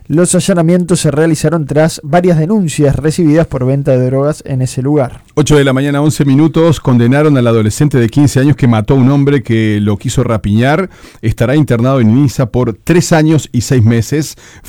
Los allanamientos se realizaron tras varias denuncias recibidas por venta de drogas en ese lugar. 8 de la mañana, 11 minutos. Condenaron al adolescente de 15 años que mató a un hombre que lo quiso rapiñar. Estará internado en Niza por 3 años y 6 meses.